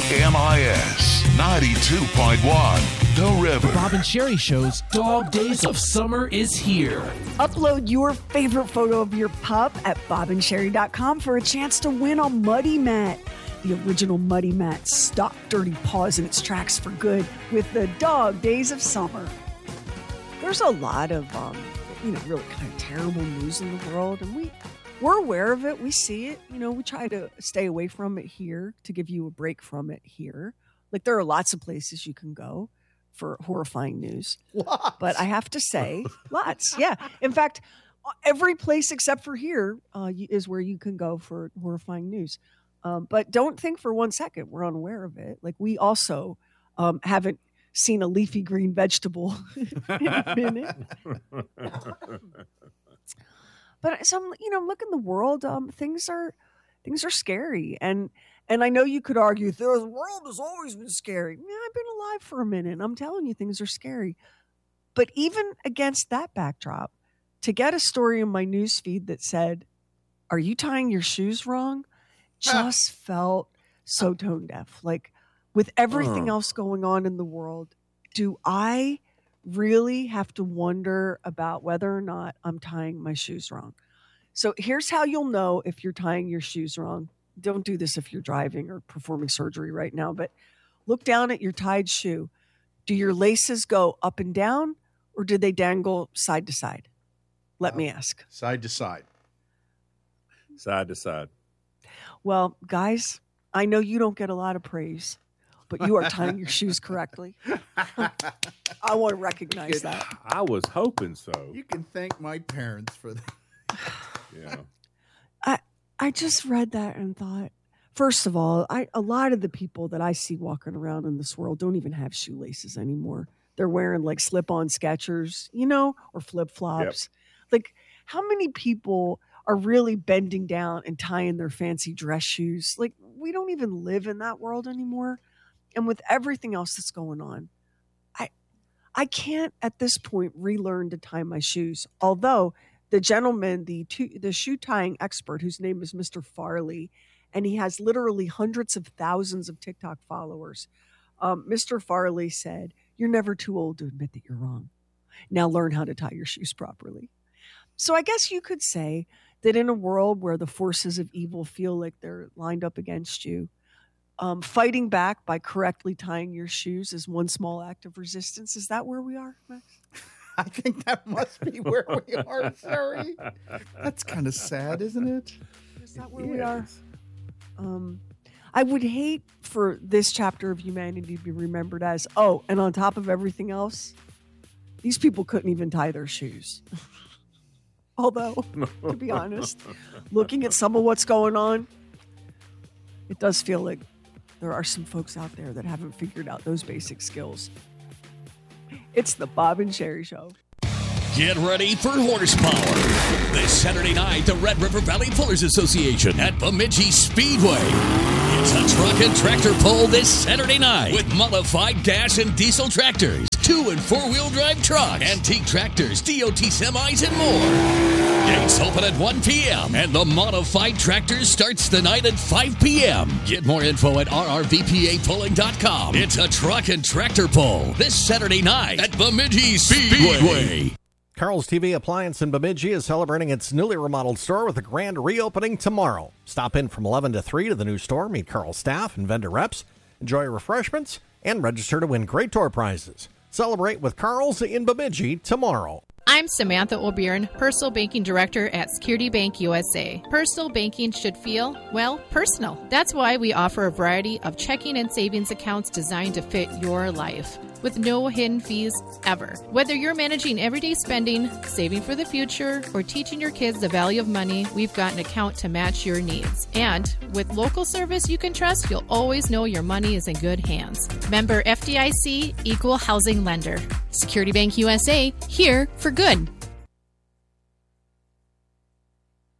KMIS 92.1, The River. Bob and Sherry Show's Dog Days of Summer is here. Upload your favorite photo of your pup at bobandsherry.com for a chance to win a Muddy Mat. The original Muddy Mat stopped dirty paws in its tracks for good with the Dog Days of Summer. There's a lot of, really kind of terrible news in the world, and we're aware of it. We see it. We try to stay away from it here to give you a break from it here. Like, there are lots of places you can go for horrifying news. Lots. But I have to say, lots. Yeah. In fact, every place except for here is where you can go for horrifying news. But don't think for 1 second we're unaware of it. Like, we also haven't seen a leafy green vegetable in a minute. But so I'm looking at the world. Things are scary, and I know you could argue the world has always been scary. Yeah, I've been alive for a minute. I'm telling you, things are scary. But even against that backdrop, to get a story in my newsfeed that said, "Are you tying your shoes wrong?" just felt so tone deaf. Like, with everything else going on in the world, do I really have to wonder about whether or not I'm tying my shoes wrong? So here's how you'll know if you're tying your shoes wrong. Don't do this if you're driving or performing surgery right now, but look down at your tied shoe. Do your laces go up and down, or do they dangle side to side? Let me ask. Side to side. Side to side. Well, guys, I know you don't get a lot of praise, but you are tying your shoes correctly. I want to recognize that. I was hoping so. You can thank my parents for that. Yeah. I just read that and thought, first of all, a lot of the people that I see walking around in this world don't even have shoelaces anymore. They're wearing like slip-on Skechers, or flip-flops. Yep. Like, how many people are really bending down and tying their fancy dress shoes? Like, we don't even live in that world anymore. And with everything else that's going on, I can't at this point relearn to tie my shoes. Although the gentleman, the shoe tying expert, whose name is Mr. Farley, and he has literally hundreds of thousands of TikTok followers. Mr. Farley said, "You're never too old to admit that you're wrong. Now learn how to tie your shoes properly." So I guess you could say that in a world where the forces of evil feel like they're lined up against you, fighting back by correctly tying your shoes is one small act of resistance. Is that where we are, Max? I think that must be where we are, Sherry. That's kind of sad, isn't it? Is that where we are? I would hate for this chapter of humanity to be remembered as, and on top of everything else, these people couldn't even tie their shoes. Although, to be honest, looking at some of what's going on, it does feel like there are some folks out there that haven't figured out those basic skills. It's the Bob and Sherry Show. Get ready for horsepower. This Saturday night, the Red River Valley Pullers Association at Bemidji Speedway. It's a truck and tractor pull this Saturday night with modified gas and diesel tractors, 2- and 4-wheel drive trucks, antique tractors, DOT semis, and more. Gates open at 1 p.m. and the modified tractors starts the night at 5 p.m. Get more info at rrvpapulling.com. It's a truck and tractor pull this Saturday night at Bemidji Speedway. Carl's TV Appliance in Bemidji is celebrating its newly remodeled store with a grand reopening tomorrow. Stop in from 11 to 3 to the new store, meet Carl's staff and vendor reps, enjoy refreshments, and register to win great tour prizes. Celebrate with Carl's in Bemidji tomorrow. I'm Samantha O'Byrne, Personal Banking Director at Security Bank USA. Personal banking should feel, personal. That's why we offer a variety of checking and savings accounts designed to fit your life, with no hidden fees ever. Whether you're managing everyday spending, saving for the future, or teaching your kids the value of money, we've got an account to match your needs. And with local service you can trust, you'll always know your money is in good hands. Member FDIC, Equal Housing Lender. Security Bank USA, here for good.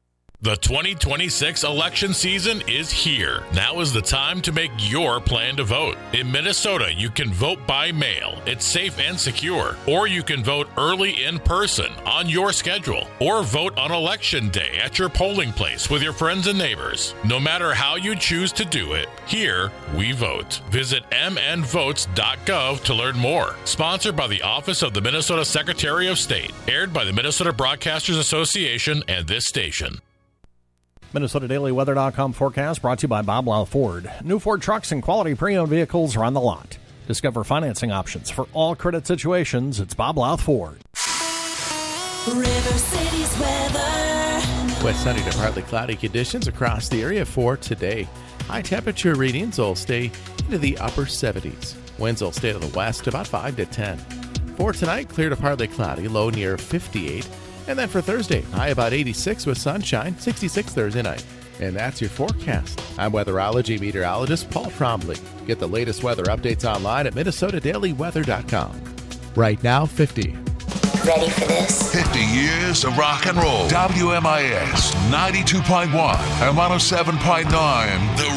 The 2026 election season is here. Now is the time to make your plan to vote. In Minnesota, you can vote by mail. It's safe and secure. Or you can vote early in person on your schedule. Or vote on Election Day at your polling place with your friends and neighbors. No matter how you choose to do it, here we vote. Visit mnvotes.gov to learn more. Sponsored by the Office of the Minnesota Secretary of State. Aired by the Minnesota Broadcasters Association and this station. MinnesotaDailyWeather.com forecast brought to you by Bob Lau Ford. New Ford trucks and quality pre-owned vehicles are on the lot. Discover financing options for all credit situations. It's Bob Lau Ford. River City's weather. West sunny to partly cloudy conditions across the area for today. High temperature readings will stay into the upper 70s. Winds will stay to the west about 5 to 10. For tonight, clear to partly cloudy, low near 58. And then for Thursday, high about 86 with sunshine, 66 Thursday night. And that's your forecast. I'm weatherology meteorologist Paul Trombley. Get the latest weather updates online at MinnesotaDailyWeather.com. Right now, 50. Ready for this? 50 years of rock and roll. WMIS 92.1 and 107.9. The